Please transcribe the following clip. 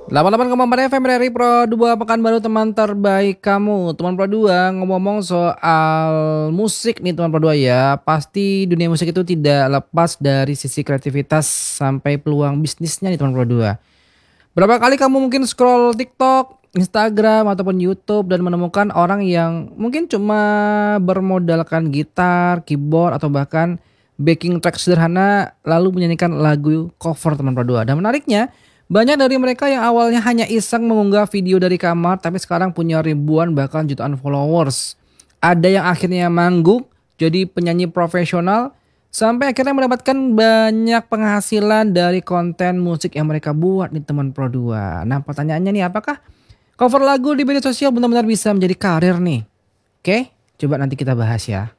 88,4 FM dari Pro 2 Pekanbaru, teman terbaik kamu. Teman Pro 2 ngomong-ngomong soal musik nih teman Pro 2 ya. Pasti dunia musik itu tidak lepas dari sisi kreativitas sampai peluang bisnisnya nih teman Pro 2. Berapa kali kamu mungkin scroll TikTok, Instagram ataupun YouTube dan menemukan orang yang mungkin cuma bermodalkan gitar, keyboard atau bahkan backing track sederhana lalu menyanyikan lagu cover teman Pro 2. Dan menariknya, banyak dari mereka yang awalnya hanya iseng mengunggah video dari kamar tapi sekarang punya ribuan bahkan jutaan followers. Ada yang akhirnya manggung jadi penyanyi profesional sampai akhirnya mendapatkan banyak penghasilan dari konten musik yang mereka buat nih teman Pro 2. Nah, pertanyaannya nih, apakah cover lagu di media sosial benar-benar bisa menjadi karir nih? Oke, coba nanti kita bahas ya.